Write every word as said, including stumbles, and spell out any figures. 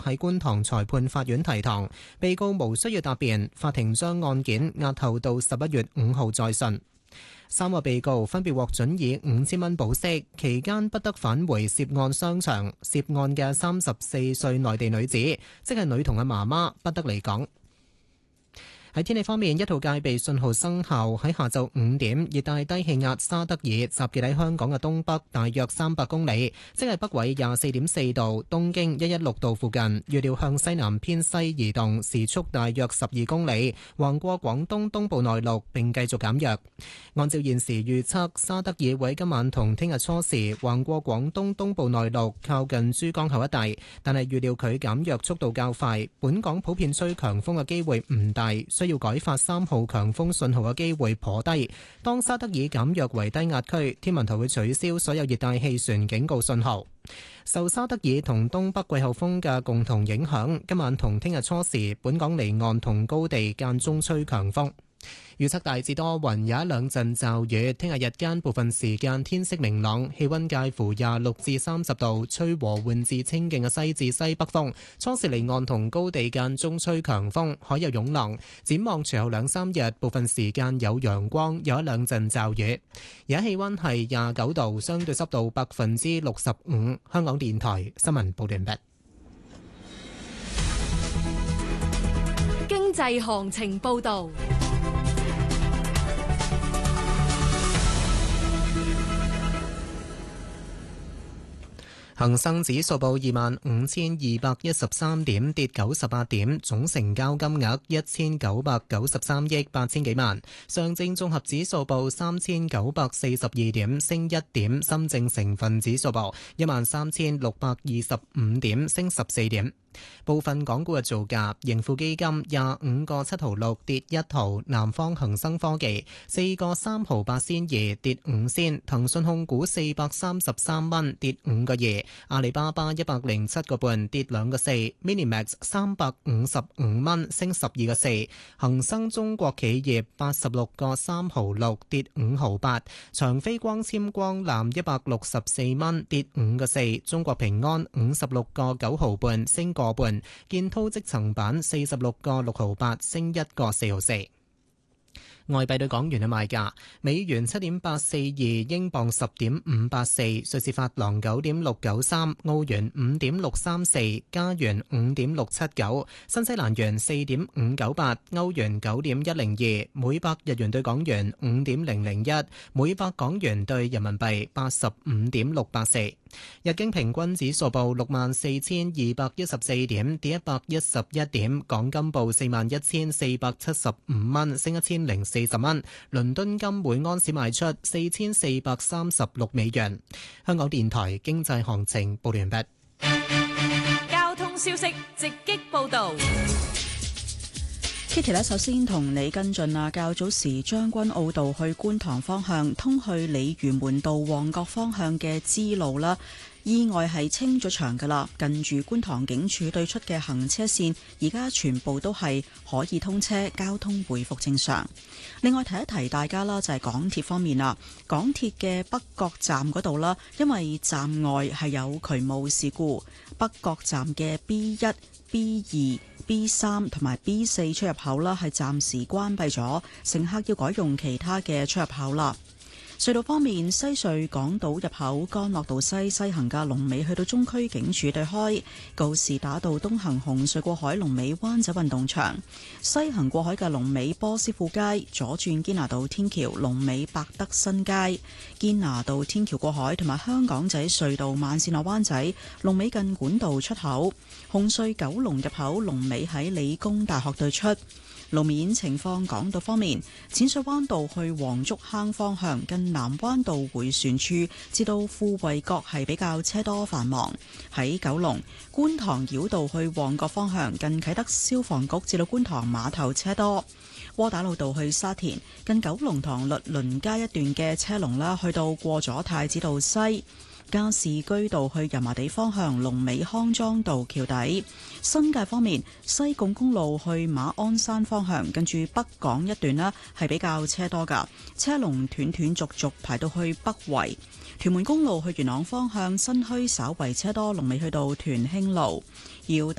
喺觀塘裁判法院提堂，被告無需要答辯，法庭將案件押後到十一月五號再訊。三個被告分別獲准以五千蚊保釋，期間不得返回涉案商場。涉案嘅三十四歲內地女子，即係女童嘅媽媽，不得離港。喺天氣方面，一號戒備信號生效。喺下晝五點，熱帶低氣壓沙德爾集結喺香港嘅東北大約三百公里，即係北緯廿四點四度、東經一一六度附近。預料向西南偏西移動，時速大約十二公里，橫過廣東東部內陸並繼續減弱。按照現時預測，沙德爾會今晚同聽日初時橫過廣東東部內陸，靠近珠江口一帶，但係預料佢減弱速度較快。本港普遍吹強風嘅機會唔大，需要改發三號強風信號嘅機會頗低。當沙德爾減弱為低壓區，天文台會取消所有熱帶氣旋警告信號。受沙德爾同東北季候風嘅共同影響，今晚同聽日初時，本港離岸同高地間中吹強風。預測大致多雲，有一兩陣驟雨。聽日日間部分時間天色明朗，氣溫介乎廿六至三十度，吹和緩至清勁嘅西至西北風。初時離岸同高地間中吹強風，海有湧浪。展望隨後兩三日，部分時間有陽光，有一兩陣驟雨。而家氣溫係廿九度，相對濕度百分之六十五。香港電台新聞報道完畢。 經濟行情報道。 恒生指數報二萬五千二百一十三點，跌九十八點，總成交金額一千九百九十三億八千幾萬。上證綜合指數報三千九百四十二點，升一點。深證成分指數報一萬三千六百二十五點，升十四點。部分港股嘅造價：盈富基金廿五個七毫六跌一毫，南方恒生科技四個三毫八仙二跌五仙，騰訊控股四百三十三蚊跌五個二，阿里巴巴一百零七個半跌兩個四 ，Minimax 三百五十五蚊升十二個四，恒生中國企業八十六個三毫六跌五毫八，長飛光纖光纜一百六十四蚊跌五個四，中國平安五十六個九毫半升個半，建滔積層板四十六個六毫八升一個四毫四。外幣對港元嘅賣價：美元七點八四二，英鎊十點五八四，瑞士法郎九點六九三，澳元五點六三四，加元五點六七九，新西蘭元四點五九八，歐元九點一零二，每百日元對港元五點零零一，每百港元對人民幣八十五點六八四。日經平均指數報六萬四千二百一十四點，跌一百一十一點。港金報四萬一千四百七十五蚊，升一千零四十蚊。倫敦金每安士賣出四千四百三十六美元。香港電台經濟行情報完畢。 交通消息直擊報道。 Kitty 咧，首先同你跟進啊，較早時將軍澳道去觀塘方向，通去鯉魚門道旺角方向嘅支路啦，意外係清咗場噶啦，近住觀塘警署對出嘅行車線，而家全部都係可以通車，交通回復正常。另外提一提大家啦，就係港鐵方面啦，港鐵嘅北角站嗰度啦，因為站外係有渠務事故，北角站嘅 B 一、B 二、B 三同埋 B 四出入口啦，係暫時關閉咗，乘客要改用其他嘅出入口啦。隧道方面，西隧港島入口干諾道西西行嘅龍尾去到中區警署對開，告士打道東行紅隧過海龍尾灣仔運動場，西行過海嘅龍尾波斯富街，左轉堅拿道天橋龍尾百德新街，堅拿道天橋過海同埋香港仔隧道慢線落灣仔龍尾近管道出口，紅隧九龍入口龍尾喺理工大學對出。路面情況，港島方面，淺水灣道去黃竹坑方向近南灣道迴旋處至到富衛角係比較車多繁忙。喺九龍觀塘繞道去旺角方向近啟德消防局至到觀塘碼頭車多。窩打老道去沙田近九龍塘律倫街一段嘅車龍啦，去到過咗太子道西。加士居道去油麻地方向龍尾康莊道橋底。新界方面，西貢公路去馬鞍山方向近住北港一段呢係比較車多噶，車龍斷斷續續排到去北圍。屯門公路去元朗方向新墟稍為車多，龍尾去到屯興路。要